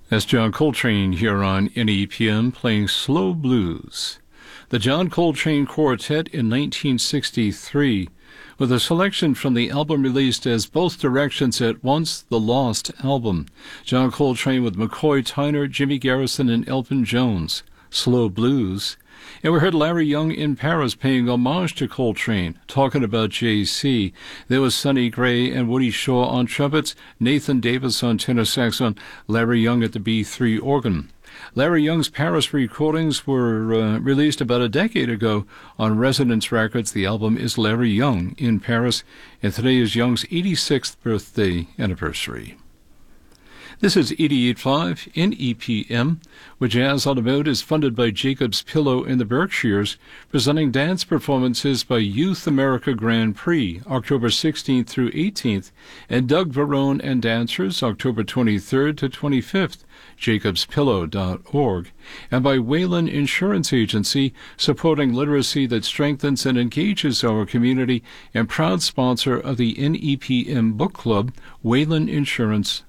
That's John Coltrane here on NEPM playing Slow Blues. The John Coltrane Quartet in 1963, with a selection from the album released as Both Directions at Once, the Lost album. John Coltrane with McCoy Tyner, Jimmy Garrison, and Elvin Jones. Slow Blues. And we heard Larry Young in Paris paying homage to Coltrane, talking about JC. There was Sonny Gray and Woody Shaw on trumpets, Nathan Davis on tenor saxophone, Larry Young at the B3 organ. Larry Young's Paris recordings were released about a decade ago on Resonance Records. The album is Larry Young in Paris, and today is Young's 86th birthday anniversary. This is 88.5 NEPM, where Jazz on the Mode is funded by Jacob's Pillow in the Berkshires, presenting dance performances by Youth America Grand Prix, October 16th through 18th, and Doug Verone and Dancers, October 23rd to 25th, jacobspillow.org, and by Wayland Insurance Agency, supporting literacy that strengthens and engages our community, and proud sponsor of the NEPM Book Club, waylandinsurance.com.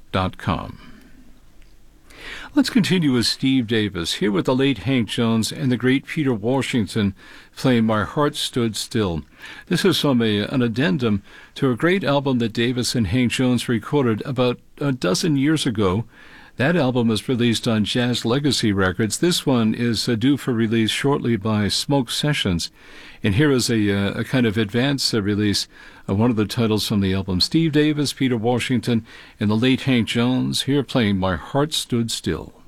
Let's continue with Steve Davis, here with the late Hank Jones and the great Peter Washington playing My Heart Stood Still. This is from an addendum to a great album that Davis and Hank Jones recorded about a dozen years ago. That album was released on Jazz Legacy Records. This one is due for release shortly by Smoke Sessions. And here is a kind of advance release of one of the titles from the album. Steve Davis, Peter Washington, and the late Hank Jones, here playing My Heart Stood Still.